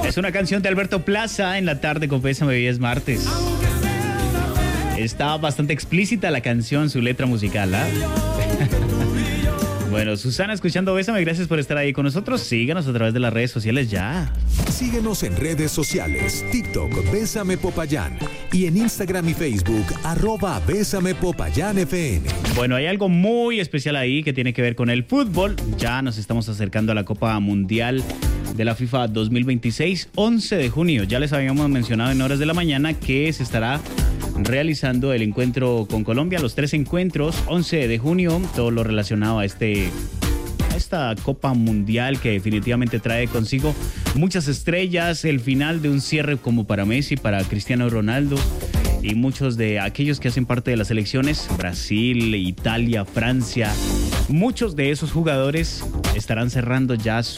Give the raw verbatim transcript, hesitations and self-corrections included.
Es una canción de Alberto Plaza en la tarde con Bésame Bebé, es martes. Está bastante explícita la canción, su letra musical, ¿ah? Bueno, Susana, escuchando Bésame, gracias por estar ahí con nosotros. Síganos a través de las redes sociales ya. Síguenos en redes sociales, TikTok, Bésame Popayán, y en Instagram y Facebook, arroba Bésame Popayán F M. Bueno, hay algo muy especial ahí que tiene que ver con el fútbol. Ya nos estamos acercando a la Copa Mundial de la FIFA dos mil veintiséis, once de junio. Ya les habíamos mencionado en horas de la mañana que se estará realizando el encuentro con Colombia, los tres encuentros, once de junio, todo lo relacionado a este a esta Copa Mundial que definitivamente trae consigo muchas estrellas, el final de un cierre como para Messi, para Cristiano Ronaldo y muchos de aquellos que hacen parte de las selecciones, Brasil, Italia, Francia. Muchos de esos jugadores estarán cerrando ya